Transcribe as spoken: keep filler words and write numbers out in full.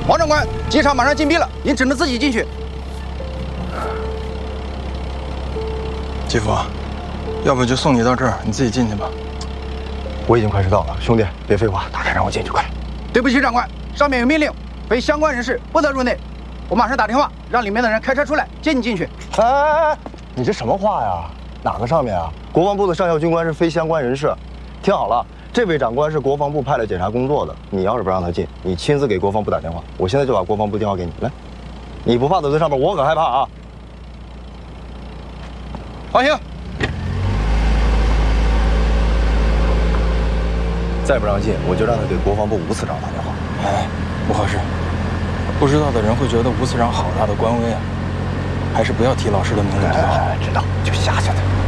王长官，机场马上禁闭了，您只能自己进去。 继父，要不就送你到这儿，你自己进去吧。 我已经快迟到了，兄弟，别废话，打开让我进去，快！ 对不起，长官，上面有命令，非相关人士不得入内。我马上打电话，让里面的人开车出来接你进去。 哎哎哎，你这什么话呀？哪个上面啊？国防部的上校军官是非相关人士。听好了，这位长官是国防部派来检查工作的。你要是不让他进，你亲自给国防部打电话。我现在就把国防部电话给你，来。你不怕得罪上面，我可害怕啊！ 放行。 再不让进，我就让他给国防部吴次长打电话。 哎，不合适。不知道的人会觉得吴次长好大的官威啊，还是不要提老师的名字比较好。 知道，就吓吓他。